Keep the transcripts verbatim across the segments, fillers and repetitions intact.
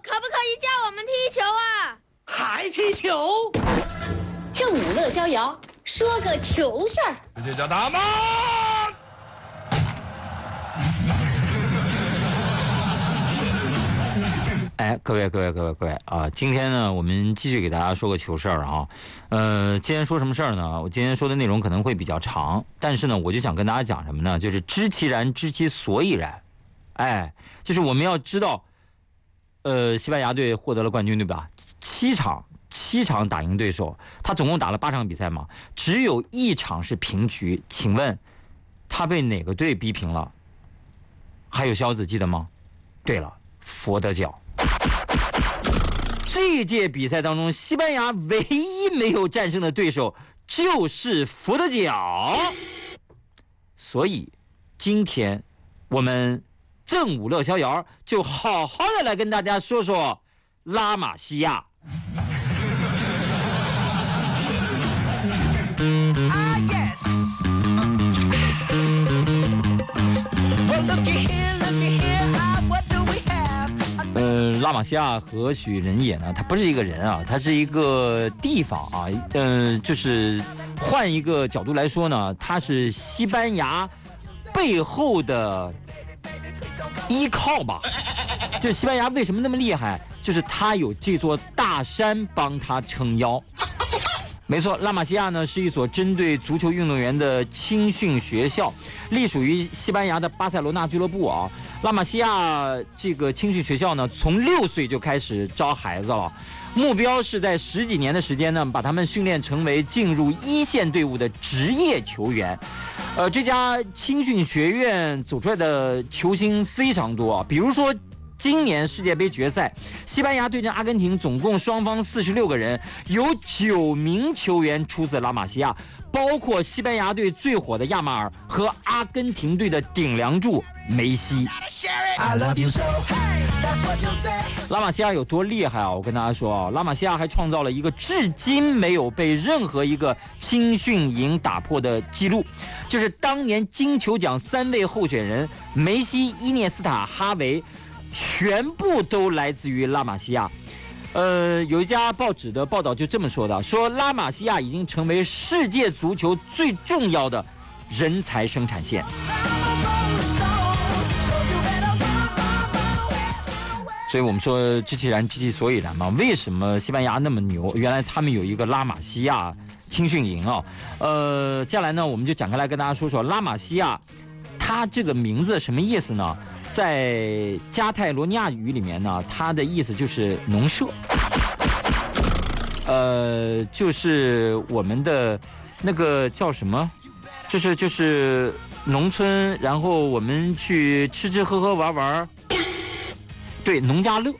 可不可以教我们踢球啊？ 还踢球？ 正午乐逍遥，说个球事儿。 这叫大妈。 哎，各位各位各位各位啊！今天呢，我们继续给大家说个球事儿啊。呃，今天说什么事儿呢？我今天说的内容可能会比较长，但是呢，我就想跟大家讲什么呢？就是知其然，知其所以然。哎，就是我们要知道，呃，西班牙队获得了冠军，对吧？七场七场打赢对手，他总共打了八场比赛嘛，只有一场是平局。请问，他被哪个队逼平了？还有肖子记得吗？对了，佛得角。这一届比赛当中，西班牙唯一没有战胜的对手就是佛得角。所以，今天我们正午乐逍遥就好好的来跟大家说说拉玛西亚。 Ah, yes. Well, looky here, looky here. Ah, what do we have? 呃，拉玛西亚何许人也呢？它不是一个人啊，它是一个地方啊。呃，就是换一个角度来说呢，它是西班牙背后的依靠吧。就是西班牙为什么那么厉害？就是它有这座大山帮它撑腰。没错，拉玛西亚呢是一所针对足球运动员的青训学校，隶属于西班牙的巴塞罗那俱乐部啊。拉玛西亚这个青训学校呢，从六岁就开始招孩子了，目标是在十几年的时间呢，把他们训练成为进入一线队伍的职业球员。呃，这家青训学院走出来的球星非常多啊，比如说今年世界杯决赛，西班牙对阵阿根廷，总共双方四十六个人，有九名球员出自拉玛西亚，包括西班牙队最火的亚马尔和阿根廷队的顶梁柱梅西。 I love you so. Hey, that's what you say. 拉玛西亚有多厉害啊？我跟大家说啊，拉玛西亚还创造了一个至今没有被任何一个青训营打破的记录，就是当年金球奖三位候选人梅西、伊涅斯塔、哈维，全部都来自于拉玛西亚。呃，有一家报纸的报道就这么说的，说拉玛西亚已经成为世界足球最重要的人才生产线。所以我们说知其然，知其所以然嘛。为什么西班牙那么牛？原来他们有一个拉玛西亚青训营啊。呃，接下来呢，我们就展开来跟大家说说拉玛西亚，它这个名字什么意思呢？在加泰罗尼亚语里面呢，它的意思就是农舍。呃，就是我们的那个叫什么？就是就是农村，然后我们去吃吃喝喝玩玩。对，农家乐。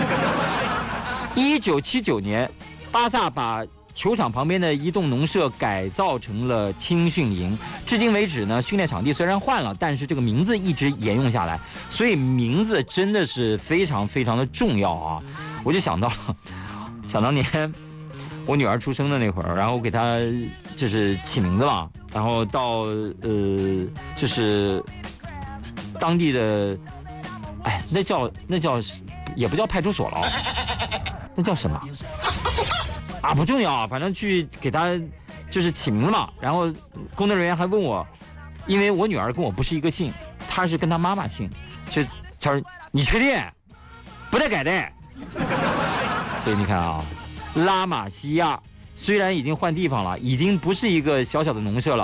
一九七九年，巴萨把球场旁边的一栋农舍改造成了青训营，至今为止呢，训练场地虽然换了，但是这个名字一直沿用下来，所以名字真的是非常非常的重要啊！我就想到了，想当年我女儿出生的那会儿，然后我给她就是起名字嘛，然后到呃就是当地的。哎，那叫那叫，也不叫派出所了啊，那叫什么？啊，不重要啊，反正去给他就是起名字嘛。然后工作人员还问我，因为我女儿跟我不是一个姓，她是跟她妈妈姓，就她说你确定？不带改的。所以你看啊，拉玛西亚虽然已经换地方了，已经不是一个小小的农舍了。